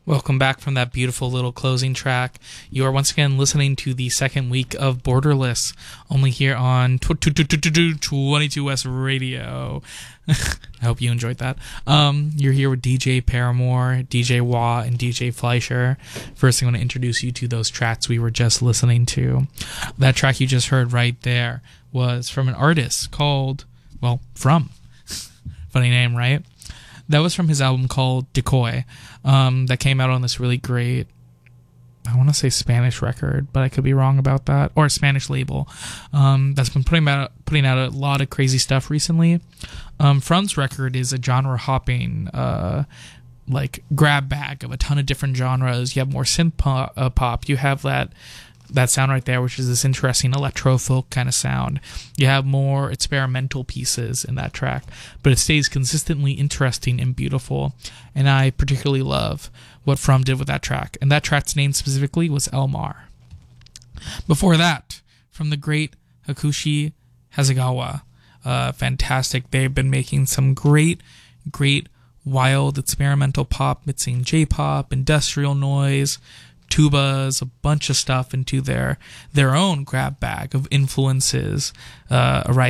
Welcome back from that beautiful little closing track. You are once again listening to the second week of Borderless, only here on 22 West Radio. I hope you enjoyed that. You're here with DJ Paramore, DJ Wah, and DJ Fleischer. First, I'm going to introduce you to those tracks we were just listening to. That track you just heard right there was from an artist called, From. Funny name, right? That was from his album called Decoy, that came out on this really great, I want to say Spanish record, but I could be wrong about that, or a Spanish label that's been putting out a lot of crazy stuff recently. From's record is a genre-hopping grab bag of a ton of different genres. You have more synth pop. You have that sound right there, which is this interesting electro-folk kind of sound. You have more experimental pieces in that track, but it stays consistently interesting and beautiful, and I particularly love what From did with that track, and that track's name specifically was Elmar. Before that, from the great Hakushi Hasegawa, fantastic. They've been making some great wild experimental pop, mixing J-pop, industrial noise, tubas, a bunch of stuff into their own grab bag of influences, right